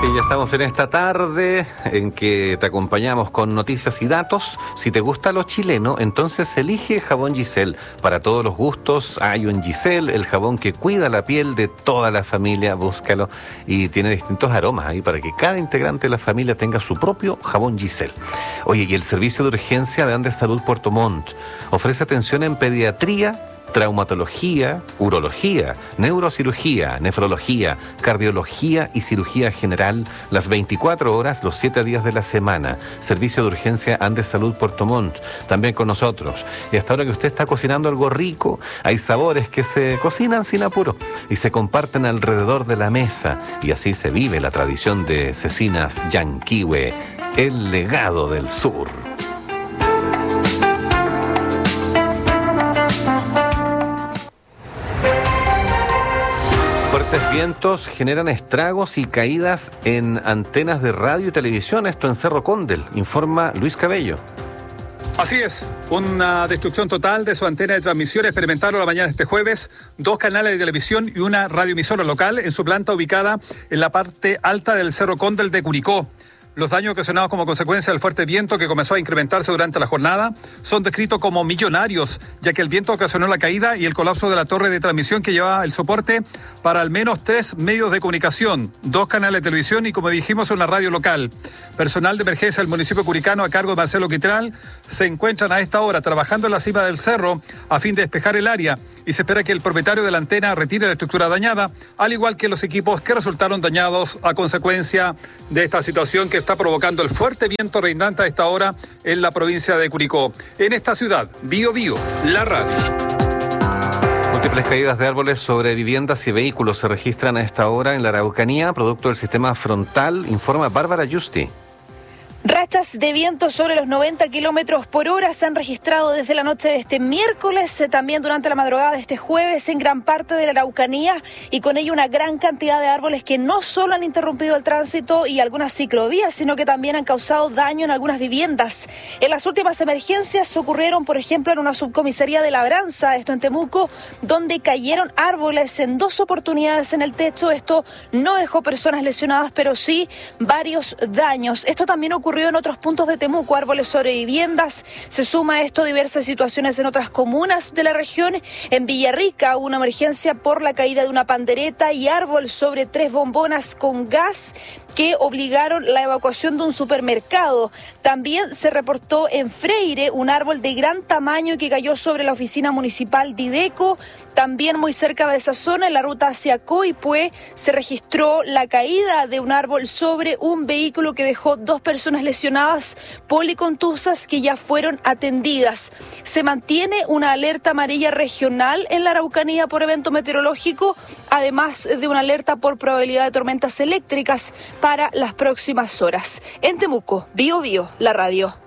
Sí, ya estamos en esta tarde en que te acompañamos con noticias y datos. Si te gusta lo chileno, entonces elige jabón Giselle. Para todos los gustos hay un Giselle, el jabón que cuida la piel de toda la familia. Búscalo, y tiene distintos aromas ahí para que cada integrante de la familia tenga su propio jabón Giselle. Oye, y el servicio de urgencia de Andes Salud Puerto Montt ofrece atención en pediatría, traumatología, urología, neurocirugía, nefrología, cardiología y cirugía general las 24 horas, los 7 días de la semana. Servicio de urgencia Andes Salud Puerto Montt, también con nosotros. Y hasta ahora que usted está cocinando algo rico, hay sabores que se cocinan sin apuro y se comparten alrededor de la mesa. Y así se vive la tradición de Cecinas Yanquihue, el legado del sur. Fuertes vientos generan estragos y caídas en antenas de radio y televisión, esto en Cerro Condel, informa Luis Cabello. Así es, una destrucción total de su antena de transmisión experimentaron la mañana de este jueves 2 canales de televisión y una radioemisora local en su planta ubicada en la parte alta del Cerro Condel de Curicó. Los daños ocasionados como consecuencia del fuerte viento que comenzó a incrementarse durante la jornada son descritos como millonarios, ya que el viento ocasionó la caída y el colapso de la torre de transmisión que llevaba el soporte para al menos 3 medios de comunicación, 2 canales de televisión y, como dijimos, una radio local. Personal de emergencia del municipio curicano a cargo de Marcelo Quitral se encuentran a esta hora trabajando en la cima del cerro a fin de despejar el área, y se espera que el propietario de la antena retire la estructura dañada, al igual que los equipos que resultaron dañados a consecuencia de esta situación que está provocando el fuerte viento reinante a esta hora en la provincia de Curicó. En esta ciudad, Bío Bío, la radio. Múltiples caídas de árboles sobre viviendas y vehículos se registran a esta hora en la Araucanía, producto del sistema frontal, informa Bárbara Justi. Rachas de viento sobre los 90 kilómetros por hora se han registrado desde la noche de este miércoles, también durante la madrugada de este jueves en gran parte de la Araucanía, y con ello una gran cantidad de árboles que no solo han interrumpido el tránsito y algunas ciclovías, sino que también han causado daño en algunas viviendas. En las últimas emergencias ocurrieron, por ejemplo, en una subcomisaría de Labranza, esto en Temuco, donde cayeron árboles en 2 oportunidades en el techo. Esto no dejó personas lesionadas, pero sí varios daños. Esto también ocurrió en otros puntos de Temuco, árboles sobre viviendas. Se suma a esto diversas situaciones en otras comunas de la región. En Villarrica hubo una emergencia por la caída de una pandereta y árbol sobre 3 bombonas con gas que obligaron la evacuación de un supermercado. También se reportó en Freire un árbol de gran tamaño que cayó sobre la oficina municipal de Ideco. También muy cerca de esa zona, en la ruta hacia Coipue, se registró la caída de un árbol sobre un vehículo que dejó 2 personas lesionadas policontusas que ya fueron atendidas. Se mantiene una alerta amarilla regional en la Araucanía por evento meteorológico, además de una alerta por probabilidad de tormentas eléctricas para las próximas horas. En Temuco, Bío Bío, la radio.